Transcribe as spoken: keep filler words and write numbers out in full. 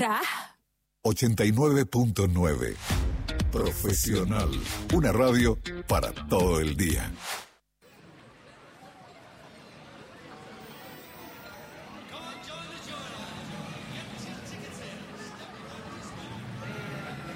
ya. ochenta y nueve punto nueve. Profesional. Una radio para todo el día.